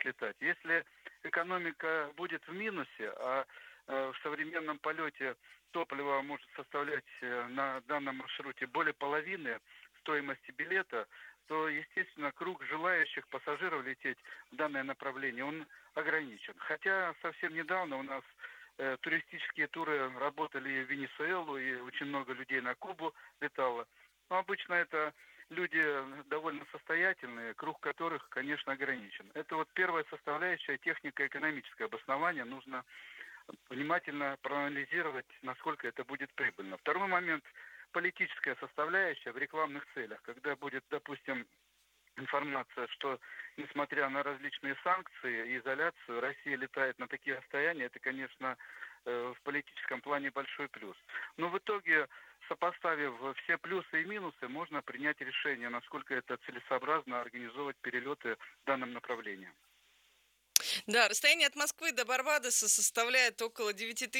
летать. Если экономика будет в минусе, а в современном полете топливо может составлять на данном маршруте более половины стоимости билета, то, естественно, круг желающих пассажиров лететь в данное направление, он ограничен. Хотя совсем недавно у нас туристические туры работали и в Венесуэлу, и очень много людей на Кубу летало. Но обычно это люди довольно состоятельные, круг которых, конечно, ограничен. Это вот первая составляющая технико-экономическое обоснование. Нужно внимательно проанализировать, насколько это будет прибыльно. Второй момент – политическая составляющая в рекламных целях. Когда будет, допустим, информация, что, несмотря на различные санкции и изоляцию, Россия летает на такие расстояния, это, конечно, в политическом плане большой плюс. Но в итоге, сопоставив все плюсы и минусы, можно принять решение, насколько это целесообразно организовывать перелеты в данном направлении. Да, расстояние от Москвы до Барбадоса составляет около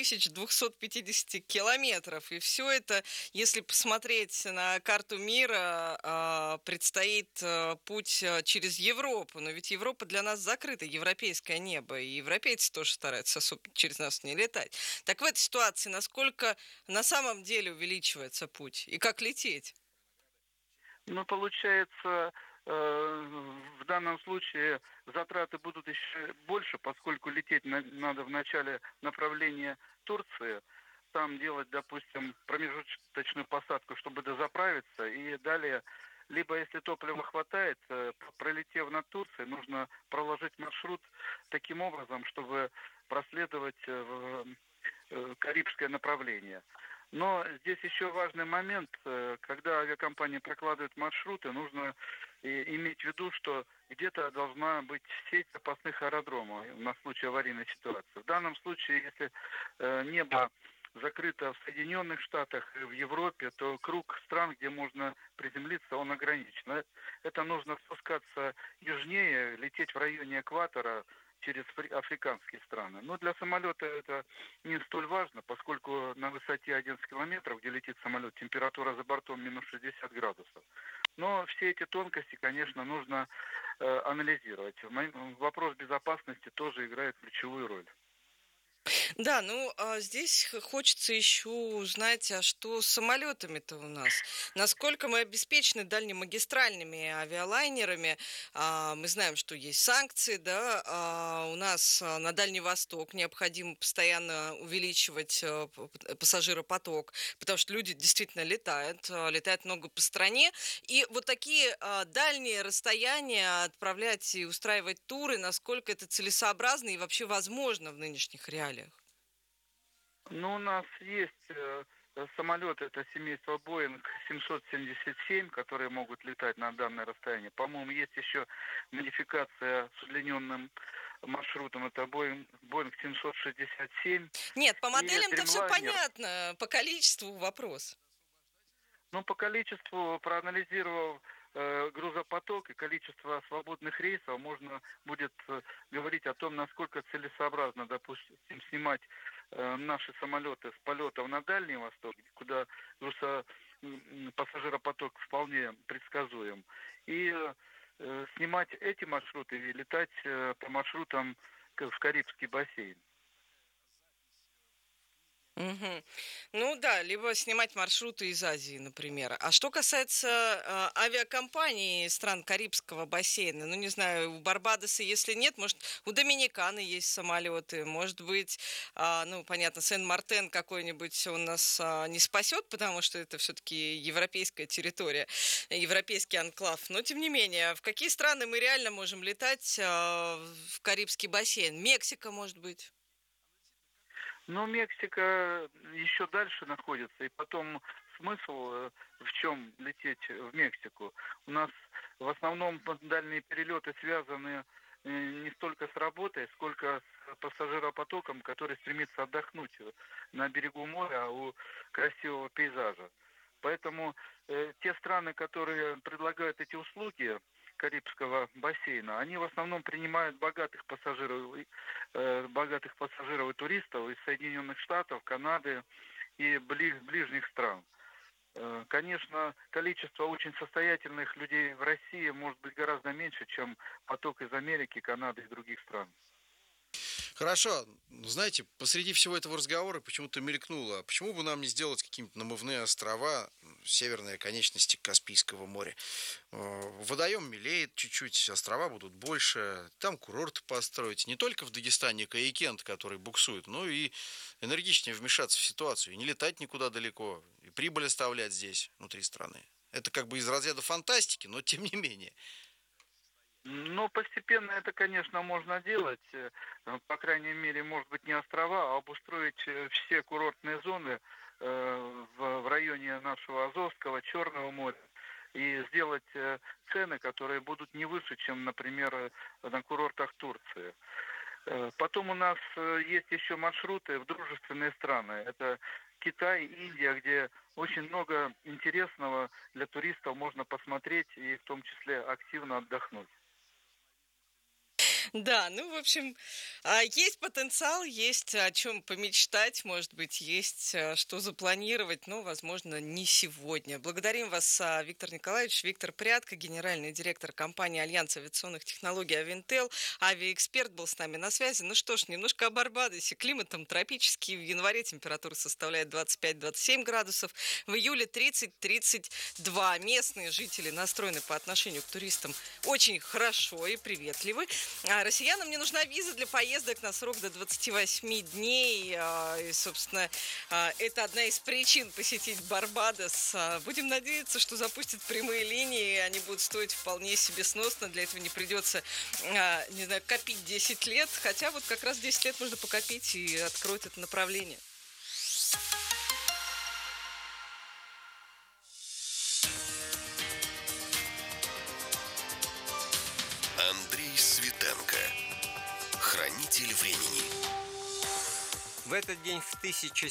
9250 километров. И все это, если посмотреть на карту мира, предстоит путь через Европу. Но ведь Европа для нас закрыта, европейское небо. И европейцы тоже стараются особо через нас не летать. Так в этой ситуации насколько на самом деле увеличивается путь? И как лететь? Ну, получается, в данном случае затраты будут еще больше, поскольку лететь надо в начале направления Турции, там делать, допустим, промежуточную посадку, чтобы дозаправиться, и далее, либо если топлива хватает, пролетев над Турцией, нужно проложить маршрут таким образом, чтобы проследовать в карибское направление. Но здесь еще важный момент, когда авиакомпания прокладывает маршруты, нужно иметь в виду, что где-то должна быть сеть запасных аэродромов на случай аварийной ситуации. В данном случае, если небо закрыто в Соединенных Штатах и в Европе, то круг стран, где можно приземлиться, он ограничен. Это нужно спускаться южнее, лететь в районе экватора, через африканские страны. Но для самолета это не столь важно, поскольку на высоте 11 километров, где летит самолет, температура за бортом минус 60 градусов. Но все эти тонкости, конечно, нужно анализировать. Вопрос безопасности тоже играет ключевую роль. Да, ну здесь хочется еще узнать, а что с самолетами-то у нас? Насколько мы обеспечены дальнемагистральными авиалайнерами? Мы знаем, что есть санкции, да, у нас на Дальний Восток необходимо постоянно увеличивать пассажиропоток, потому что люди действительно летают много по стране. И вот такие дальние расстояния отправлять и устраивать туры, насколько это целесообразно и вообще возможно в нынешних реалиях? Ну, у нас есть самолеты, это семейство Boeing 777, которые могут летать на данное расстояние. По-моему, есть еще модификация с удлиненным маршрутом, это Boeing 767 Нет, по и моделям-то все Dreamliner. понятно, по количеству вопрос. Ну, по количеству, проанализировав грузопоток и количество свободных рейсов, можно будет говорить о том, насколько целесообразно, допустим, снимать наши самолеты с полетов на Дальний Восток, куда пассажиропоток вполне предсказуем, и снимать эти маршруты и летать по маршрутам в Карибский бассейн. Мгм. Ну да, либо снимать маршруты из Азии, например. А что касается авиакомпаний стран Карибского бассейна, ну не знаю, у Барбадоса, если нет, может, у Доминиканы есть самолеты, может быть, ну понятно, Сен-Мартен какой-нибудь он нас не спасет, потому что это все-таки европейская территория, европейский анклав. Но тем не менее, в какие страны мы реально можем летать в Карибский бассейн? Мексика, может быть? Но Мексика еще дальше находится, и потом смысл в чем лететь в Мексику? У нас в основном дальние перелеты связаны не столько с работой, сколько с пассажиропотоком, который стремится отдохнуть на берегу моря у красивого пейзажа. Поэтому те страны, которые предлагают эти услуги Карибского бассейна, они в основном принимают богатых пассажиров и туристов из Соединенных Штатов, Канады и ближних стран. Конечно, количество очень состоятельных людей в России может быть гораздо меньше, чем поток из Америки, Канады и других стран. Хорошо, знаете, посреди всего этого разговора почему-то мелькнуло, а почему бы нам не сделать какие-нибудь намывные острова, северной оконечности Каспийского моря? Водоем мелеет чуть-чуть, острова будут больше, там курорты построить. Не только в Дагестане Каякент, который буксует, но и энергичнее вмешаться в ситуацию, и не летать никуда далеко, и прибыль оставлять здесь, внутри страны. Это как бы из разряда фантастики, но тем не менее. Но постепенно это, конечно, можно делать. По крайней мере, может быть, не острова, а обустроить все курортные зоны в районе нашего Азовского, Черного моря. И сделать цены, которые будут не выше, чем, например, на курортах Турции. Потом у нас есть еще маршруты в дружественные страны. Это Китай, Индия, где очень много интересного для туристов можно посмотреть и в том числе активно отдохнуть. Да, ну, в общем, есть потенциал, есть о чем помечтать, может быть, есть что запланировать, но, возможно, не сегодня. Благодарим вас, Виктор Николаевич. Виктор Прядко, генеральный директор компании «Альянс авиационных технологий Авинтел», авиаэксперт был с нами на связи. Ну что ж, немножко о Барбадосе. Климат там тропический. В январе температура составляет 25-27 градусов, в июле 30-32. Местные жители настроены по отношению к туристам очень хорошо и приветливы. Россиянам не нужна виза для поездок на срок до 28 дней. И, собственно, это одна из причин посетить Барбадос. Будем надеяться, что запустят прямые линии, и они будут стоить вполне себе сносно. Для этого не придется, не знаю, копить 10 лет. Хотя вот как раз 10 лет можно покопить и откроют это направление. Андрей Светенко. Хранитель времени. В этот день в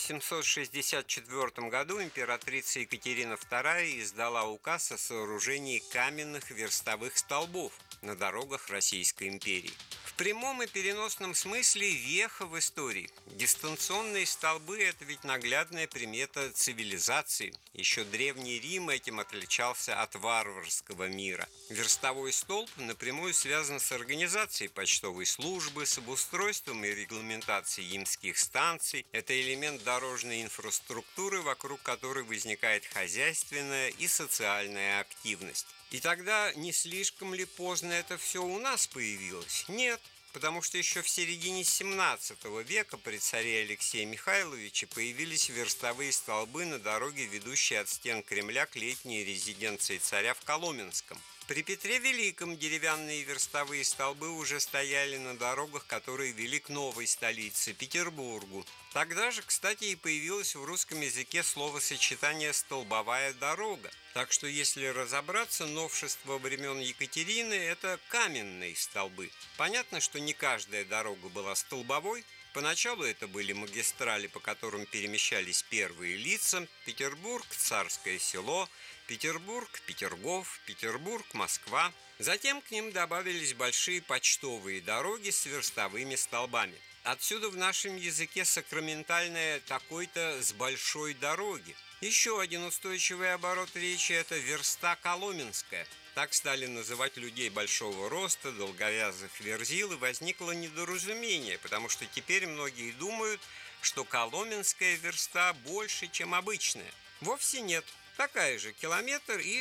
1764 году императрица Екатерина II издала указ о сооружении каменных верстовых столбов на дорогах Российской империи. В прямом и переносном смысле веха в истории. Дистанционные столбы – это ведь наглядная примета цивилизации. Еще Древний Рим этим отличался от варварского мира. Верстовой столб напрямую связан с организацией почтовой службы, с обустройством и регламентацией ямских станций. Это элемент дорожной инфраструктуры, вокруг которой возникает хозяйственная и социальная активность. И тогда не слишком ли поздно это все у нас появилось? Нет, потому что еще в середине 17 века при царе Алексее Михайловиче появились верстовые столбы на дороге, ведущей от стен Кремля к летней резиденции царя в Коломенском. При Петре Великом деревянные верстовые столбы уже стояли на дорогах, которые вели к новой столице, Петербургу. Тогда же, кстати, и появилось в русском языке словосочетание «столбовая дорога». Так что, если разобраться, новшество времен Екатерины – это каменные столбы. Понятно, что не каждая дорога была столбовой. Поначалу это были магистрали, по которым перемещались первые лица: Петербург, Царское Село, Петербург, Петергоф, Петербург, Москва. Затем к ним добавились большие почтовые дороги с верстовыми столбами. Отсюда в нашем языке сакраментальное «такой-то с большой дороги». Еще один устойчивый оборот речи – это верста коломенская. Так стали называть людей большого роста, долговязых верзил, и возникло недоразумение, потому что теперь многие думают, что коломенская верста больше, чем обычная. Вовсе нет. Такая же, километр и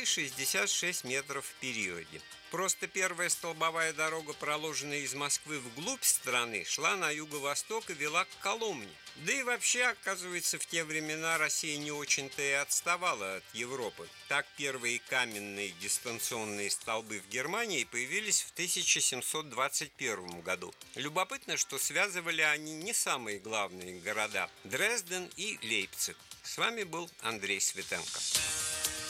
66 метров в периоде. Просто первая столбовая дорога, проложенная из Москвы вглубь страны, шла на юго-восток и вела к Коломне. Да и вообще, оказывается, в те времена Россия не очень-то и отставала от Европы. Так первые каменные дистанционные столбы в Германии появились в 1721 году. Любопытно, что связывали они не самые главные города – Дрезден и Лейпциг. С вами был Андрей Светенко.